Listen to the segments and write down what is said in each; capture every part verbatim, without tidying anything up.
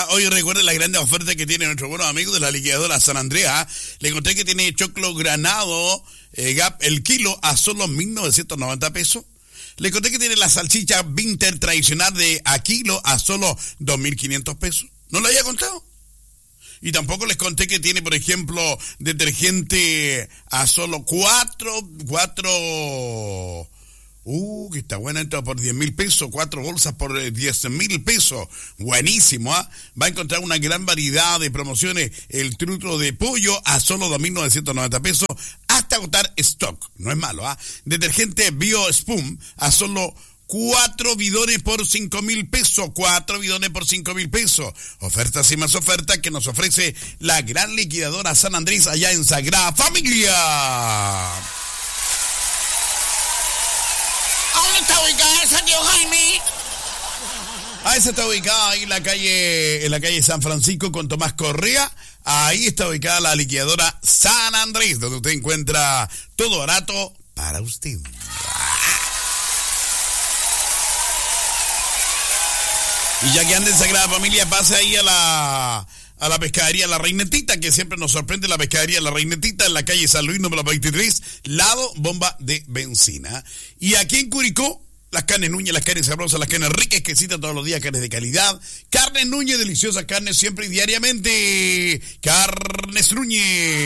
¿ah? Hoy recuerden la grande oferta que tiene nuestro buenos amigos de la liquidadora San Andrea. Le conté que tiene choclo granado, eh, Gap, el kilo a solo mil novecientos noventa pesos. Le conté que tiene la salchicha Vinter tradicional de a kilo a solo dos mil quinientos pesos. ¿No lo había contado? Y tampoco les conté que tiene, por ejemplo, detergente a solo cuatro, cuatro... Uh, que está buena, entra por diez mil pesos, cuatro bolsas por diez mil pesos. Buenísimo, ¿ah? ¿eh? Va a encontrar una gran variedad de promociones. El trutro de pollo a solo dos mil novecientos noventa pesos hasta agotar stock. No es malo, ¿ah? ¿eh? Detergente BioSpum a solo cuatro bidones por cinco mil pesos. Cuatro bidones por cinco mil pesos. Ofertas y más ofertas que nos ofrece la gran liquidadora San Andrés allá en Sagrada Familia. ¿Dónde está ubicada esa, tío Jaime? Ah, esa está ubicada ahí en la calle, en la calle San Francisco con Tomás Correa. Ahí está ubicada la liquidadora San Andrés, donde usted encuentra todo barato para usted. Y ya que anda en Sagrada Familia, pase ahí a la... a la pescadería La Reinetita, que siempre nos sorprende la pescadería La Reinetita, en la calle San Luis, número veintitrés, lado bomba de benzina. Y aquí en Curicó, las carnes Núñez, las carnes sabrosas, las carnes ricas, exquisitas todos los días, carnes de calidad. Carnes Núñez, deliciosas carnes siempre y diariamente. Carnes Núñez.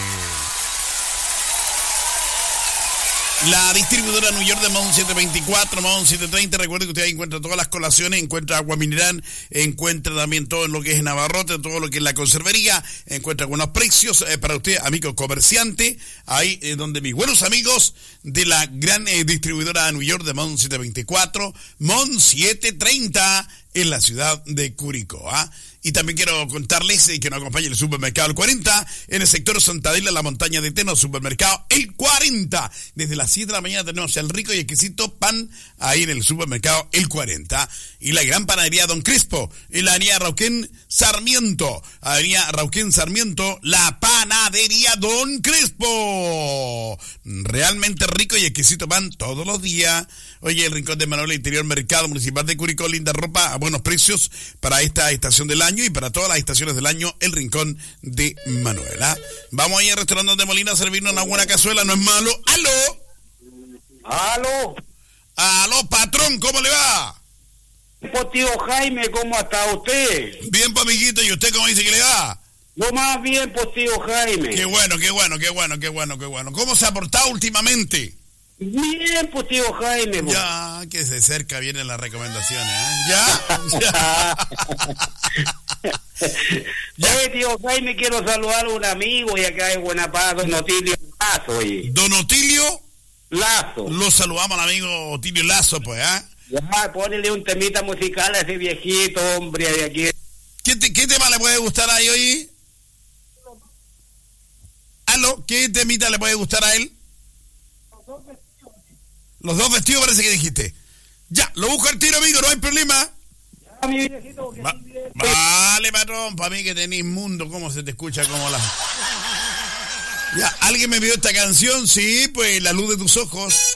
La distribuidora New York de Mon setecientos veinticuatro, Mon setecientos treinta, recuerde que usted ahí encuentra todas las colaciones, encuentra agua mineral, encuentra también todo lo que es Navarrote, todo lo que es la conservería, encuentra buenos precios eh, para usted, amigo comerciante, ahí es eh, donde mis buenos amigos de la gran eh, distribuidora New York de Mon setecientos veinticuatro, Mon setecientos treinta, en la ciudad de Curicó, ¿ah? Y también quiero contarles que nos acompaña el supermercado El cuarenta, en el sector Santa Adela, la montaña de Teno, supermercado El cuarenta. Desde las siete de la mañana tenemos el rico y exquisito pan ahí en el supermercado El cuarenta. Y la gran panadería Don Crespo, en la avenida Rauquén Sarmiento. Avenida Rauquén Sarmiento, la panadería Don Crespo. Realmente rico y exquisito pan todos los días. Oye, el Rincón de Manuel, Interior Mercado Municipal de Curicó, linda ropa a buenos precios para esta estación del año y para todas las estaciones del año, el Rincón de Manuela. Vamos ahí al restaurante de Molina a servirnos una buena cazuela, no es malo. ¡Aló! ¡Aló! ¡Aló, patrón! ¿Cómo le va? Pues tío Jaime, ¿cómo está usted? Bien, pues, amiguito, ¿y usted cómo dice que le va? Lo más bien, pues tío Jaime. Qué bueno, qué bueno, qué bueno, qué bueno, qué bueno. ¿Cómo se ha portado últimamente? Bien, pues tío Jaime. Pues. Ya, que de cerca vienen las recomendaciones, ¿eh? Ya, ya. Ya. Oye, tío Jaime, quiero saludar a un amigo y acá en Buenapaz, Don Otilio Lazo. Oye. ¿Don Otilio? Lazo. Lo saludamos al amigo Otilio Lazo, pues, ¿ah? ¿eh? Ya, ponele un temita musical a ese viejito, hombre, de aquí. ¿Qué, te, qué tema le puede gustar a él hoy? ¿Aló? ¿Qué temita le puede gustar a él? Los dos vestidos parece que dijiste. Ya, lo busco al tiro, amigo, no hay problema. Ya, mi viejito, que Va, vale, patrón, para mí que tenés mundo, cómo se te escucha, como la... Ya, ¿alguien me vio esta canción? Sí, pues La luz de tus ojos.